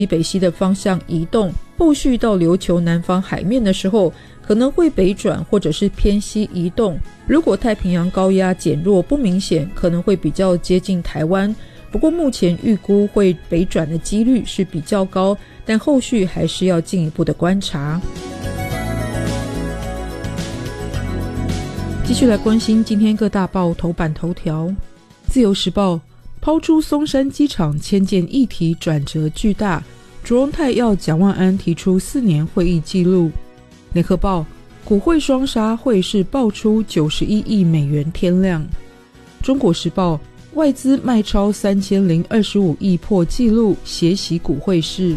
西北西的方向移动，后续到琉球南方海面的时候，可能会北转或者是偏西移动。如果太平洋高压减弱不明显，可能会比较接近台湾。不过目前预估会北转的几率是比较高，但后续还是要进一步的观察。继续来关心今天各大报头版头条。自由时报抛出松山机场迁建议题转折巨大，卓荣泰要蒋万安提出4年会议记录。联合报股汇双杀，汇市爆出91亿美元天量。中国时报外资卖超3025亿破纪录，血洗股汇市。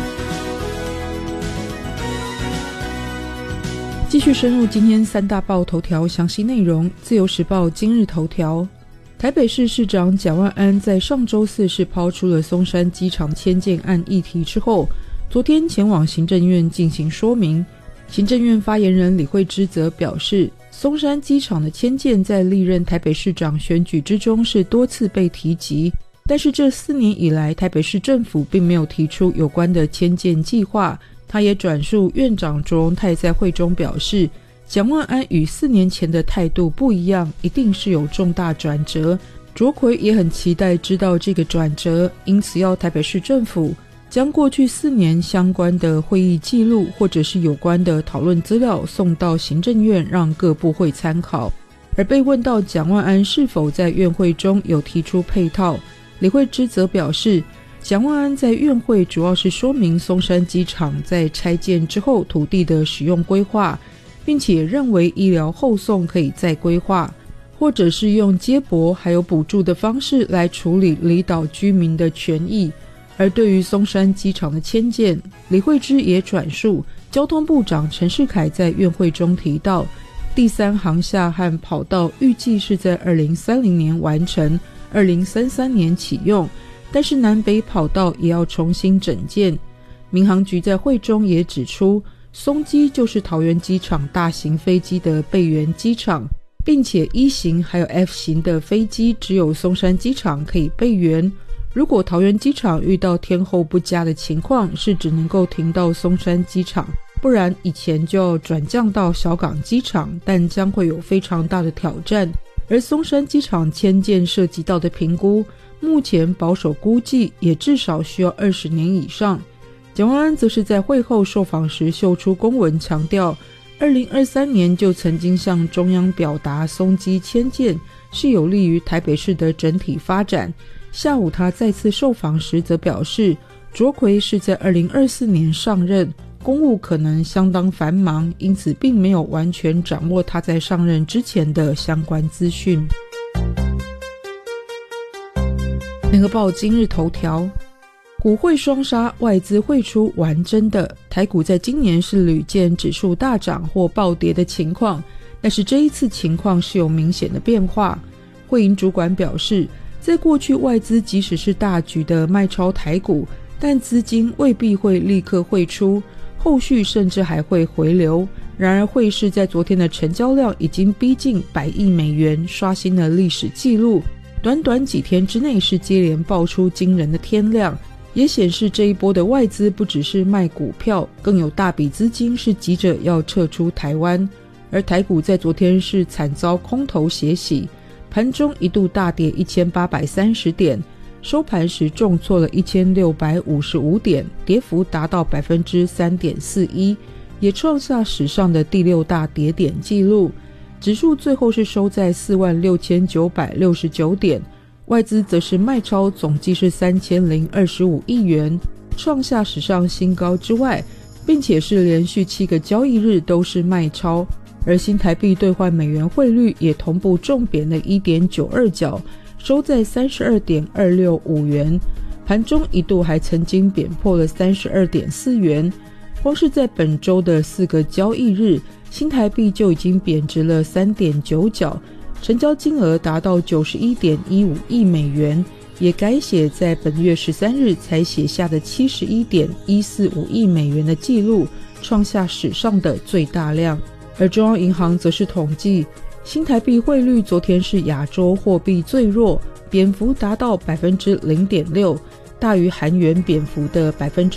继续深入今天3大报头条详细内容。自由时报今日头条，台北市市长蒋万安在上周四是抛出了松山机场迁建案议题之后，昨天前往行政院进行说明。行政院发言人李惠芝则表示，松山机场的迁建在历任台北市长选举之中是多次被提及，但是这4年以来台北市政府并没有提出有关的迁建计划。他也转述院长卓荣泰在会中表示，蒋万安与4年前的态度不一样，一定是有重大转折。卓奎也很期待知道这个转折，因此要台北市政府将过去4年相关的会议记录或者是有关的讨论资料送到行政院，让各部会参考。而被问到蒋万安是否在院会中有提出配套，李惠芝则表示，蒋万安在院会主要是说明松山机场在拆建之后土地的使用规划，并且认为医疗后送可以再规划，或者是用接驳还有补助的方式来处理离岛居民的权益。而对于松山机场的迁建，李惠芝也转述交通部长陈世凯在院会中提到，第3航厦和跑道预计是在2030年完成，2033年启用，但是南北跑道也要重新整建。民航局在会中也指出，松机就是桃园机场大型飞机的备援机场，并且1型还有 F 型的飞机只有松山机场可以备援。如果桃园机场遇到天候不佳的情况，是只能够停到松山机场，不然以前就要转降到小港机场，但将会有非常大的挑战。而松山机场迁建涉及到的评估，目前保守估计也至少需要20年以上。蒋万安则是在会后受访时秀出公文，强调2023年就曾经向中央表达松机迁建是有利于台北市的整体发展。下午他再次受访时则表示，卓奎是在2024年上任，公务可能相当繁忙，因此并没有完全掌握他在上任之前的相关资讯。联合报今日头条，股汇双杀，外资汇出玩真的。台股在今年是屡见指数大涨或暴跌的情况，但是这一次情况是有明显的变化。汇银主管表示，在过去外资即使是大举的卖超台股，但资金未必会立刻汇出，后续甚至还会回流。然而汇市在昨天的成交量已经逼近100亿美元，刷新了历史纪录。短短几天之内是接连爆出惊人的天量，也显示这一波的外资不只是卖股票，更有大笔资金是急着要撤出台湾。而台股在昨天是惨遭空头血洗，盘中一度大跌1830点，收盘时重挫了1655点，跌幅达到 3.41%， 也创下史上的第6大跌点纪录。指数最后是收在46969点，外资则是卖超总计是3025亿元，创下史上新高之外，并且是连续7个交易日都是卖超。而新台币兑换美元汇率也同步重贬了 1.92 角，收在 32.265 元，盘中一度还曾经贬破了 32.4 元。光是在本周的4个交易日，新台币就已经贬值了 3.9 角，成交金额达到 91.15 亿美元，也改写在本月13日才写下的 71.145 亿美元的纪录，创下史上的最大量。而中央银行则是统计，新台币汇率昨天是亚洲货币最弱，贬幅达到 0.6%， 大于韩元贬幅的